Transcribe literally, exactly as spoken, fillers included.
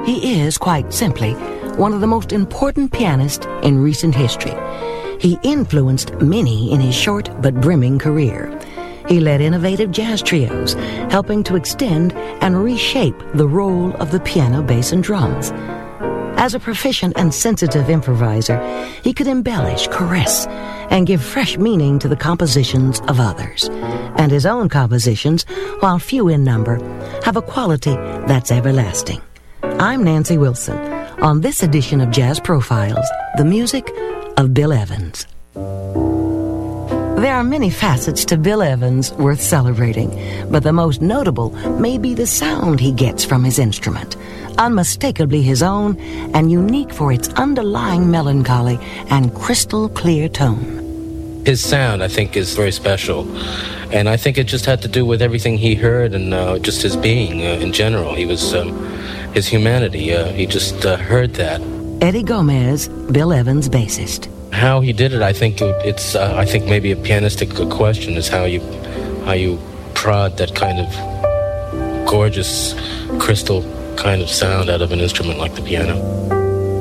He is, quite simply, one of the most important pianists in recent history. He influenced many in his short but brimming career. He led innovative jazz trios, helping to extend and reshape the role of the piano, bass, and drums. As a proficient and sensitive improviser, he could embellish, caress, and give fresh meaning to the compositions of others. And his own compositions, while few in number, have a quality that's everlasting. I'm Nancy Wilson. On this edition of Jazz Profiles, the music of Bill Evans. There are many facets to Bill Evans worth celebrating, but the most notable may be the sound he gets from his instrument, unmistakably his own and unique for its underlying melancholy and crystal clear tone. His sound, I think, is very special, and I think it just had to do with everything he heard and uh, just his being uh, in general. He was, um, his humanity, uh, he just uh, heard that. Eddie Gomez, Bill Evans' bassist. How he did it, I think it's, uh, I think maybe a pianistic question is how you, how you prod that kind of gorgeous crystal kind of sound out of an instrument like the piano.